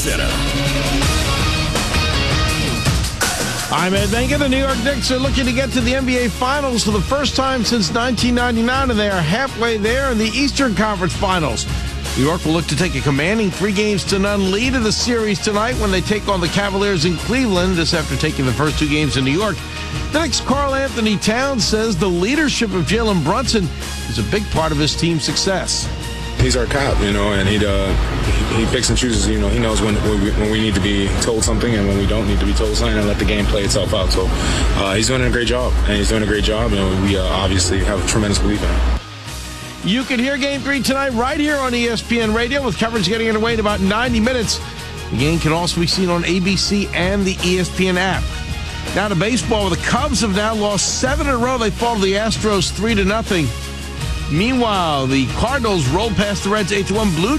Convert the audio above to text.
Center. I'm Ed Benga. The New York Knicks are looking to get to the NBA Finals for the first time since 1999, and they are halfway there in the Eastern Conference Finals. New York will look to take a commanding 3-0 lead in the series tonight when they take on the Cavaliers in Cleveland. This after taking the first 2 games in New York. The Knicks' Karl-Anthony Towns says the leadership of Jalen Brunson is a big part of his team's success. He's our cop, and he picks and chooses. He knows when we need to be told something and when we don't need to be told something, and let the game play itself out. So he's doing a great job, and we obviously have tremendous belief in him. You can hear Game 3 tonight right here on ESPN Radio, with coverage getting underway in about 90 minutes. The game can also be seen on ABC and the ESPN app. Now to baseball, where the Cubs have now lost 7 in a row. They fall to the Astros 3-0. Meanwhile, the Cardinals rolled past the Reds 8-1. Blue